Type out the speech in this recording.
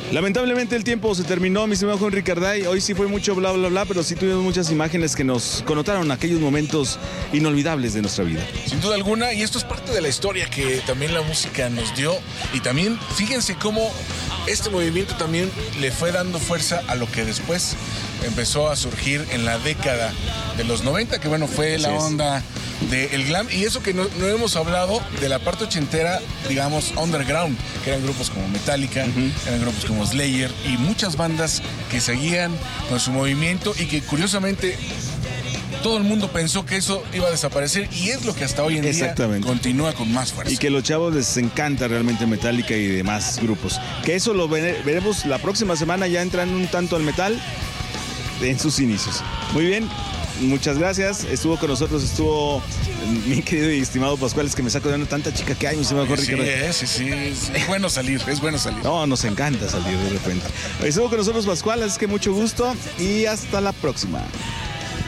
Lamentablemente el tiempo se terminó, mi estimado Juan Ricarday. Hoy sí fue mucho bla, bla, bla, pero sí tuvimos muchas imágenes que nos connotaron aquellos momentos inolvidables de nuestra vida. Sin duda alguna, y esto es parte de la historia que también la música nos dio. Y también, fíjense cómo este movimiento también le fue dando fuerza a lo que después empezó a surgir en la década de los 90, que bueno, fue la onda del glam, y eso que no hemos hablado de la parte ochentera, digamos, underground, que eran grupos como Metallica, eran grupos como Slayer, y muchas bandas que seguían con su movimiento y que curiosamente todo el mundo pensó que eso iba a desaparecer, y es lo que hasta hoy en día continúa con más fuerza. Y que a los chavos les encanta realmente Metallica y demás grupos. Que eso lo veremos la próxima semana, ya entrando un tanto al metal en sus inicios. Muy bien. Muchas gracias, estuvo con nosotros, mi querido y estimado Pascual, es que me saco de una tanta chica que hay, mi estimado Jorge. Sí, es bueno salir. No, nos encanta salir de repente. Estuvo con nosotros Pascual, así que mucho gusto y hasta la próxima.